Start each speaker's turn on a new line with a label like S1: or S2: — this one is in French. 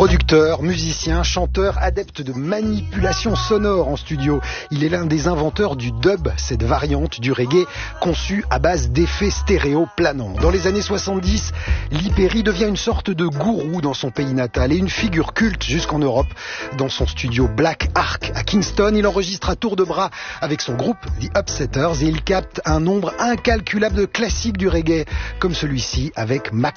S1: Producteur, musicien, chanteur, adepte de manipulation sonore en studio. Il est l'un des inventeurs du dub, cette variante du reggae conçue à base d'effets stéréo planants. Dans les années 70, Lee Perry devient une sorte de gourou dans son pays natal et une figure culte jusqu'en Europe. Dans son studio Black Ark à Kingston, il enregistre à tour de bras avec son groupe The Upsetters et il capte un nombre incalculable de classiques du reggae, comme celui-ci avec Mac